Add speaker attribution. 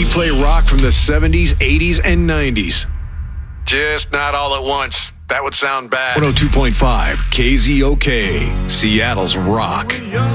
Speaker 1: We play rock from the 70s, 80s, and 90s. Just not all at once. That would sound bad. 102.5 KZOK, Seattle's rock.